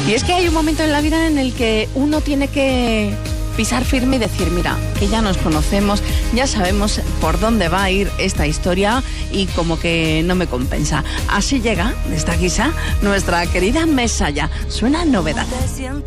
Y es que hay un momento en la vida en el que uno tiene que pisar firme y decir, mira, que ya nos conocemos, ya sabemos por dónde va a ir esta historia y como que no me compensa. Así llega, desde aquí, nuestra querida Mesalla. Suena Novedad.